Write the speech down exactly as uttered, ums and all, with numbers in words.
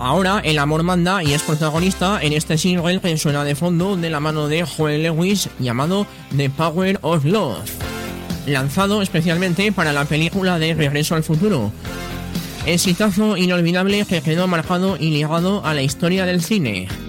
Ahora el amor manda y es protagonista en este single que suena de fondo de la mano de Joel Lewis llamado The Power of Love, lanzado especialmente para la película de Regreso al Futuro. Exitazo inolvidable que quedó marcado y ligado a la historia del cine.